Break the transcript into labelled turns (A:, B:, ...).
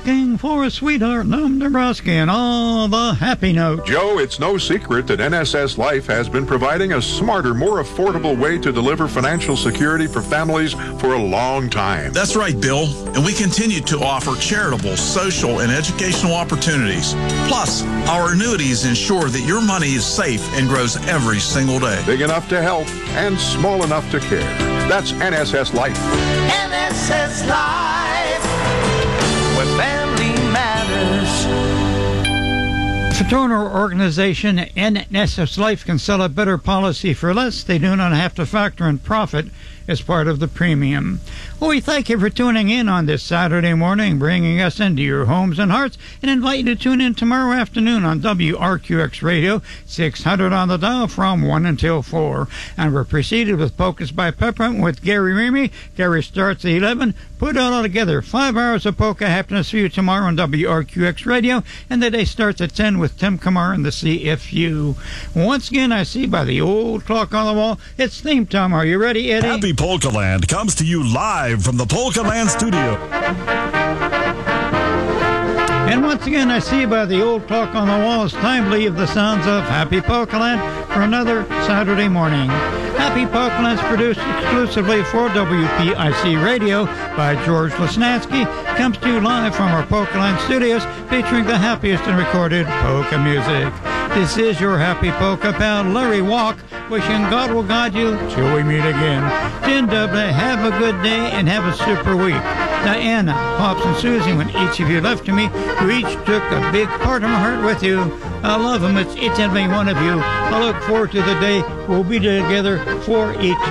A: looking for a sweetheart, Num Nebraska, and all the happy notes.
B: Joe, it's no secret that NSS Life has been providing a smarter, more affordable way to deliver financial security for families for a long time.
C: That's right, Bill. And we continue to offer charitable, social, and educational opportunities. Plus, our annuities ensure that your money is safe and grows every single day.
B: Big enough to help and small enough to care. That's NSS Life.
D: NSS Life, where family matters.
A: Fraternal organization NSS Life can sell a better policy for less. They do not have to factor in profit as part of the premium. Well, we thank you for tuning in on this Saturday morning, bringing us into your homes and hearts, and invite you to tune in tomorrow afternoon on WRQX Radio, 600 on the dial from 1 until 4. And we're preceded with Polkas by Peppermint with Gary Remy. Gary starts at 11. Put it all together. 5 hours of polka happiness for you tomorrow on WRQX Radio, and the day starts at 10 with Tim Kamar and the CFU. Once again, I see by the old clock on the wall, it's theme time. Are you ready, Eddie?
E: Happy Polka Land comes to you live from the Polka Land studio.
A: And once again, I see by the old clock on the wall, it's time to leave the sounds of Happy Polka Land for another Saturday morning. Happy Polka Land is produced exclusively for WPIC Radio by George Lesnansky. Comes to you live from our Polka Land studios, featuring the happiest and recorded polka music. This is your Happy Polka pal, Larry Walk, wishing God will guide you till we meet again. Jen Dubla, have a good day and have a super week. Diana, Pops, and Susie, when each of you left to me, you each took a big part of my heart with you. I love them. It's every one of you. I look forward to the day we'll be together for each